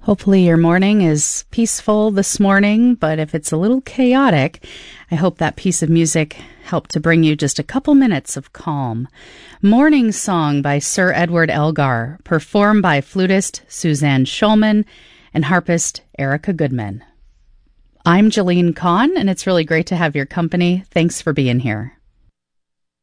Hopefully your morning is peaceful this morning, but if it's a little chaotic, I hope that piece of music helped to bring you just a couple minutes of calm. Morning Song by Sir Edward Elgar, performed by flutist Suzanne Schulman and harpist Erica Goodman. I'm Jolene Kahn, and it's really great to have your company. Thanks for being here.